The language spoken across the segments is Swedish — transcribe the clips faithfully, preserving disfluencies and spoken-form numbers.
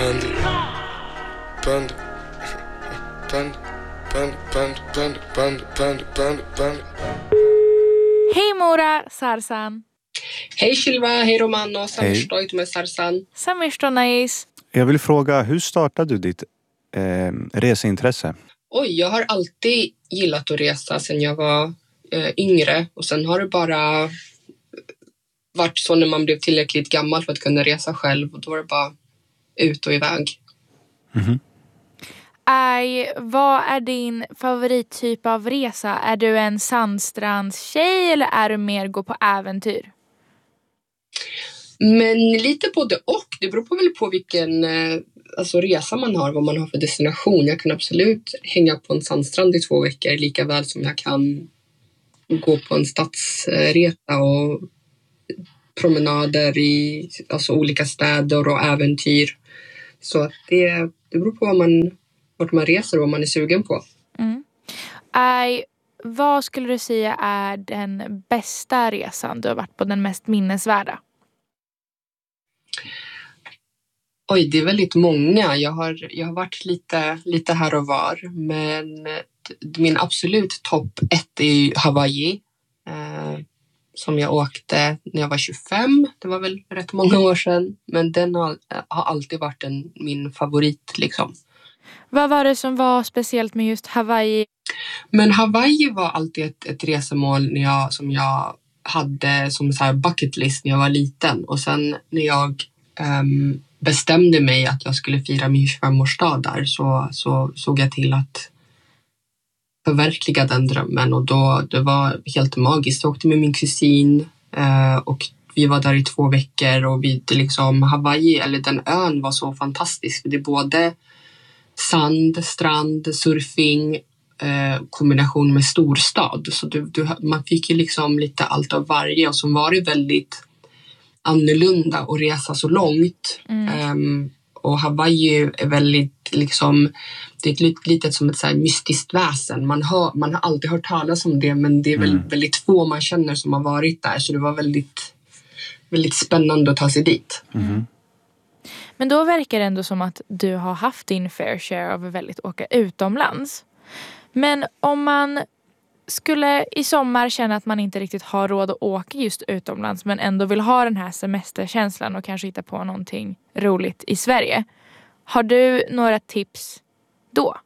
Panda, panda, panda, panda, panda, panda, panda, panda, panda, panda. Hej Mora, Sarsan. Hej Silva, hej Romano, samstoit med Sarsan. Samirstronais. Jag vill fråga, hur startade du ditt eh, reseintresse? Oj, jag har alltid gillat att resa sedan jag var eh, yngre. Och sen har det bara varit så när man blev tillräckligt gammal för att kunna resa själv. Och då var det bara ut och iväg. Mm-hmm. Aj, vad är din favorittyp av resa? Är du en sandstrandstjej eller är du mer gå på äventyr? Men lite både och. Det beror på väl på vilken eh, alltså resa man har, vad man har för destination. Jag kan absolut hänga på en sandstrand i två veckor lika väl som jag kan gå på en stadsresa och promenader i alltså olika städer och äventyr. Så att det, det beror på vad man, vart man reser och vad man är sugen på. Mm. Aj, vad skulle du säga är den bästa resan du har varit på, den mest minnesvärda? Oj, det är väldigt många. Jag har, jag har varit lite, lite här och var. Men min absolut topp ett är ju Hawaii. Eh, som jag åkte när jag var tjugofem. Det var väl rätt många år sedan. Men den har, har alltid varit en, min favorit liksom. Vad var det som var speciellt med just Hawaii? Men Hawaii var alltid ett, ett resemål när jag, som jag hade som så här bucket list när jag var liten. Och sen när jag um, bestämde mig att jag skulle fira min tjugofemårsdag där så, så såg jag till att förverkliga den drömmen. Och då, det var helt magiskt. Jag åkte med min kusin uh, och vi var där i två veckor. Och vi, det liksom, Hawaii, eller den ön var så fantastisk. För det är både sand, strand, surfing, eh, kombination med storstad. Så du, du, man fick ju liksom lite allt av varje. Och som var det väldigt annorlunda att resa så långt. Mm. Um, och Hawaii är väldigt liksom, det är ett, lite som ett så här mystiskt väsen. Man har, man har alltid hört talas om det, men det är väldigt, mm. väldigt få man känner som har varit där. Så det var väldigt, väldigt spännande att ta sig dit. Mm. Men då verkar det ändå som att du har haft din fair share av att väldigt åka utomlands. Men om man skulle i sommar känna att man inte riktigt har råd att åka just utomlands men ändå vill ha den här semesterkänslan och kanske hitta på någonting roligt i Sverige. Har du några tips då?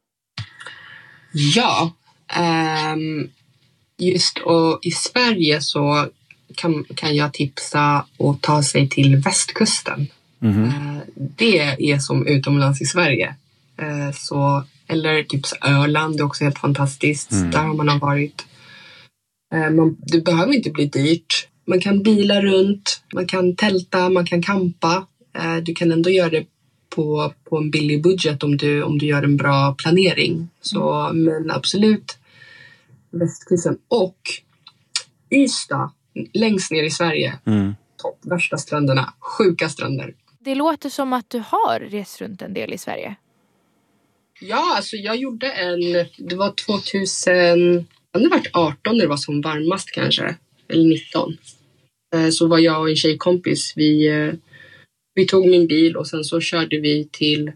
Ja, um, just och i Sverige så kan, kan jag tipsa att ta sig till västkusten. Mm-hmm. Det är som utomlands i Sverige. Så, eller typ Öland är också helt fantastiskt. Mm. Där har man varit. Man, det behöver inte bli dyrt. Man kan bila runt, man kan tälta, man kan campa. Du kan ändå göra det på, på en billig budget om du, om du gör en bra planering. Så, mm. Men absolut västkusten. Och Ystad, längst ner i Sverige. Mm. Topp, värsta stränderna, sjuka stränder. Det låter som att du har rest runt en del i Sverige. Ja, alltså jag gjorde en, det var tjugohundraarton, det var arton när det var som varmast kanske, eller nitton. Så var jag och en tjejkompis, vi, vi tog min bil och sen så körde vi till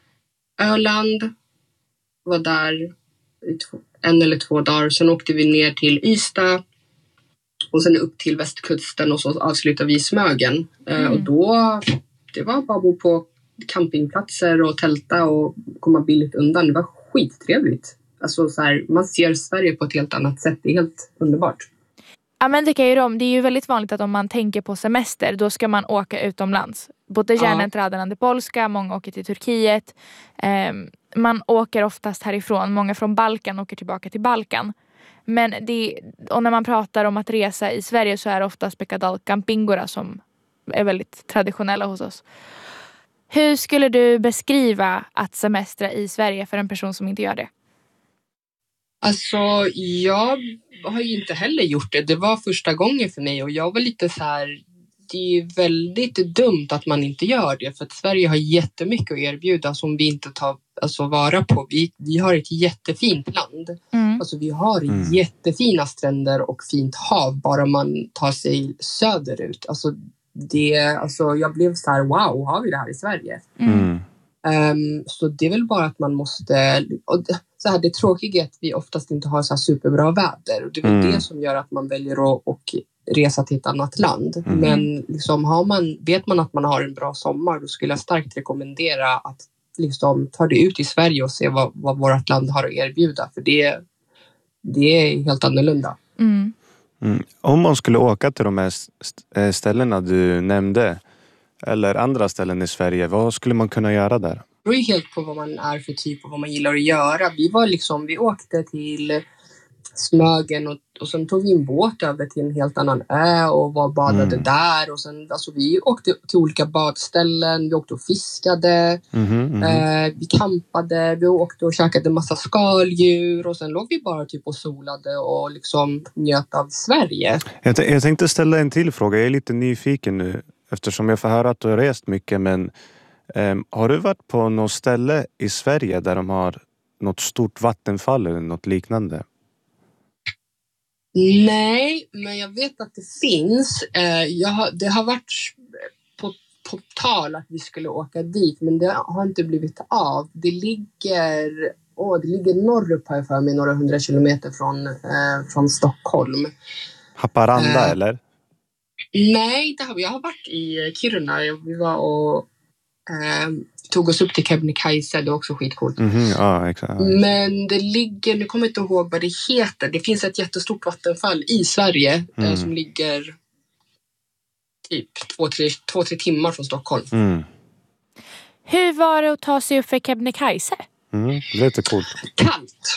Öland, var där i två, en eller två dagar. Sen åkte vi ner till Ystad och sen upp till västkusten och så avslutade vi i Smögen. Mm. Och då, det var bara att bo på campingplatser och tälta och komma billigt undan. Det var skittrevligt. Alltså så här, man ser Sverige på ett helt annat sätt. Det är helt underbart. Ja, men det kan ju de. Det är ju väldigt vanligt att om man tänker på semester, då ska man åka utomlands. Både gärna till Raderande Polska, många åker till Turkiet. Um, man åker oftast härifrån. Många från Balkan åker tillbaka till Balkan. Men det, och när man pratar om att resa i Sverige så är det oftast Pekadal Campingora som är väldigt traditionella hos oss. Hur skulle du beskriva att semestra i Sverige för en person som inte gör det? Alltså, jag har ju inte heller gjort det. Det var första gången för mig och jag var lite så här, det är ju väldigt dumt att man inte gör det. För att Sverige har jättemycket att erbjuda som vi inte tar alltså, vara på. Vi, vi har ett jättefint land. Mm. Alltså vi har mm. jättefina stränder och fint hav bara man tar sig söderut. Alltså det, alltså, jag blev så här, wow, har vi det här i Sverige? Mm. Um, så det är väl bara att man måste... Och det, så här, det tråkiga är att vi oftast inte har så här superbra väder. Och det är väl Mm. det som gör att man väljer att och resa till ett annat land. Mm. Men liksom, har man, vet man att man har en bra sommar, då skulle jag starkt rekommendera att liksom, ta det ut i Sverige och se vad, vad vårt land har att erbjuda. För det, det är helt annorlunda. Mm. Mm. Om man skulle åka till de här st- ställena du nämnde eller andra ställen i Sverige, vad skulle man kunna göra där? Det beror ju helt på vad man är för typ och vad man gillar att göra. Vi var liksom, vi åkte till Smögen och, och sen tog vi en båt över till en helt annan ö och var badade Mm. där. Och sen, alltså, vi åkte till olika badställen, vi åkte och fiskade, Mhm, mhm. eh, vi campade, vi åkte och käkade massa skaldjur och sen låg vi bara typ och solade och liksom njöt av Sverige. Jag, t- jag tänkte ställa en till fråga. Jag är lite nyfiken nu eftersom jag får höra att du har rest mycket. Men ehm, har du varit på något ställe i Sverige där de har något stort vattenfall eller något liknande? Nej, men jag vet att det finns. Eh, jag har, det har varit på, på tal att vi skulle åka dit, men det har inte blivit av. Det ligger, åh, det ligger norrut här för mig, några hundra kilometer från, eh, från Stockholm. Haparanda Eh, eller? Nej, det har, jag har varit i Kiruna. Vi var och eh, tog oss upp till Kebnekaise. Det är också skitcoolt. Mhm, ja, exakt. Men det ligger, nu kommer jag inte ihåg vad det heter. Det finns ett jättestort vattenfall i Sverige Mm. eh, som ligger typ två, tre, två, tre timmar från Stockholm. Mm. Hur var det att ta sig upp för Kebnekaise? Mm. Det är lite coolt. Kallt.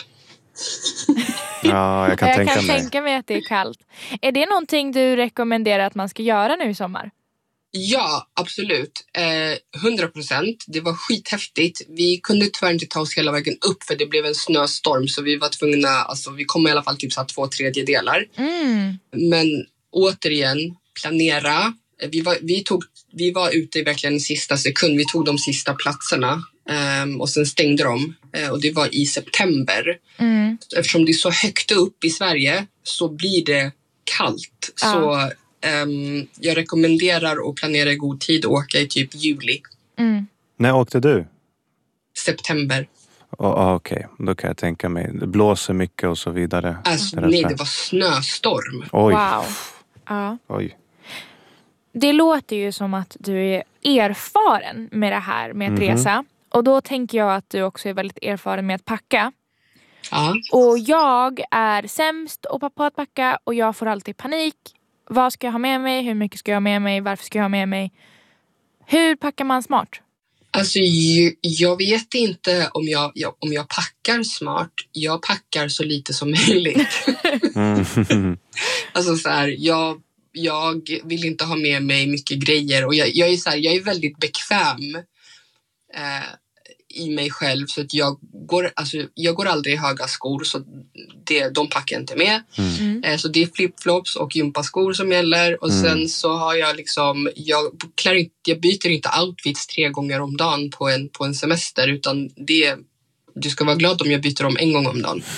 Ja, jag kan jag tänka kan mig. tänka mig att det är kallt. Är det någonting du rekommenderar att man ska göra nu i sommar? Ja, absolut. Eh, hundra procent. Det var skithäftigt. Vi kunde tyvärr inte ta oss hela vägen upp för det blev en snöstorm. Så vi var tvungna, alltså vi kom i alla fall typ så här två tredjedelar. Mm. Men återigen, planera. Vi var, vi, tog, vi var ute i verkligen i sista sekund. Vi tog de sista platserna um, och sen stängde de. Uh, och det var i september. Mm. Eftersom det är så högt upp i Sverige så blir det kallt. Ja. Så um, jag rekommenderar att planera i god tid och åka i typ juli. Mm. När åkte du? September. Oh, oh, Okej, okay. Då kan jag tänka mig. Det blåser mycket och så vidare. Alltså, Där nej, uppe. det var snöstorm. Oj. Wow. Ja. Oj. Det låter ju som att du är erfaren med det här med att Mhm. resa. Och då tänker jag att du också är väldigt erfaren med att packa. Ja. Och jag är sämst och på att packa och jag får alltid panik. Vad ska jag ha med mig? Hur mycket ska jag ha med mig? Varför ska jag ha med mig? Hur packar man smart? Alltså, jag, jag vet inte om jag, jag, om jag packar smart. Jag packar så lite som möjligt. Mm. Alltså så här, jag, jag vill inte ha med mig mycket grejer. Och jag, jag, är, så här, jag är väldigt bekväm eh, i mig själv. Så att jag, går, alltså, jag går aldrig i höga skor. Så det, de packar jag inte med. Mm. Eh, så det är flipflops och gympaskor som gäller. Och Mm. sen så har jag liksom... Jag, klär inte, jag byter inte outfits tre gånger om dagen på en, på en semester. Utan det... Du ska vara glad om jag byter om en gång om dagen.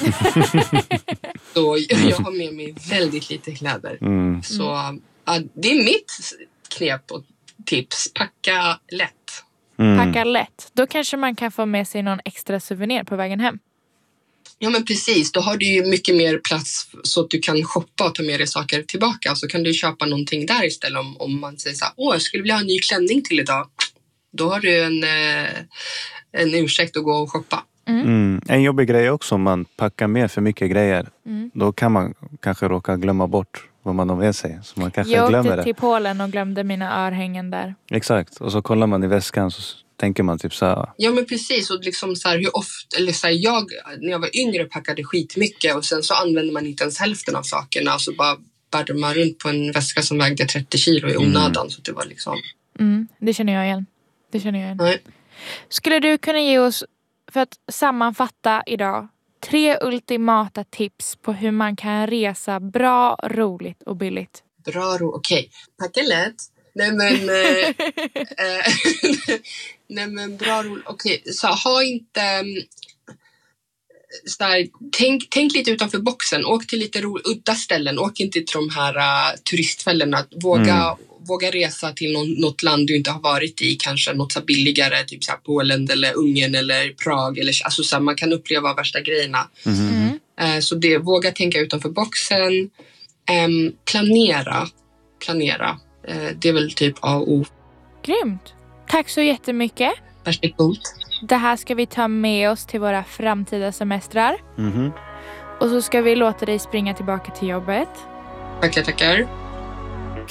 Så jag har med mig väldigt lite kläder. Mm. Så ja, det är mitt knep och tips. Packa lätt. Mm. Packa lätt. Då kanske man kan få med sig någon extra souvenir på vägen hem. Ja, men precis. Då har du ju mycket mer plats så att du kan shoppa och ta med dig saker tillbaka. Så kan du köpa någonting där istället om, om man säger så här, åh, jag skulle vilja ha en ny klänning till idag. Då har du en, eh, en ursäkt att gå och shoppa. Mm. En jobbig grej också om man packar med för mycket grejer. Mm. Då kan man kanske råka glömma bort vad man har med sig. Så man kanske Jag glömmer åkte det. till Polen och glömde mina örhängen där. Exakt. Och så kollar man i väskan så tänker man typ så här. Ja, men precis. Och liksom så här, hur ofta, eller så här, jag, när jag var yngre packade skitmycket och sen så använde man inte ens hälften av sakerna. Alltså bara bärde man runt på en väska som vägde trettio kilo i onödan. Mm. Så det var liksom... Mm, det känner jag igen. Det känner jag igen. Nej. Skulle du kunna ge oss, för att sammanfatta idag, tre ultimata tips på hur man kan resa bra, roligt och billigt? Bra, ro, okej. Okay. Packa lätt. Nej men, eh, eh, nej men bra roligt. Okej, okay. Så ha inte, så här, tänk, tänk lite utanför boxen. Åk till lite ro, udda ställen. Åk inte till de här uh, turistfällorna. Våga, mm. våga resa till någon, något land du inte har varit i. Kanske något så billigare, typ så här Polen eller Ungern eller Prag. Eller, alltså, så här, man kan uppleva värsta grejerna. Mm. Uh, så det, våga tänka utanför boxen. Um, planera. Planera. Uh, det är väl typ A och O. Grymt. Tack så jättemycket. Varsågod. Det här ska vi ta med oss till våra framtida semestrar. Mm-hmm. Och så ska vi låta dig springa tillbaka till jobbet. Tackar, tackar.